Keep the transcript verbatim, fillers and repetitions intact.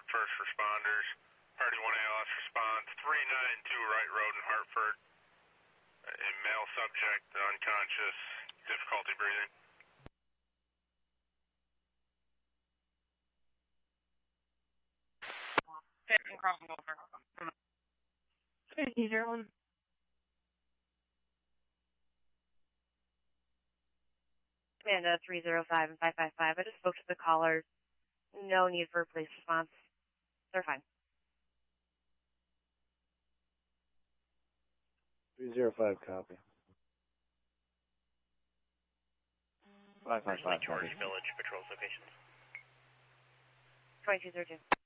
first responders. Party one A L S response, three ninety-two Wright Road in Hartford. A male subject, unconscious, difficulty breathing. Captain crossing over. Three zero one. Amanda three zero five and five five five. I just spoke to the callers. No need for a police response. They're fine. three zero five, copy. five five five, George copy. Village patrols locations. twenty-two zero two.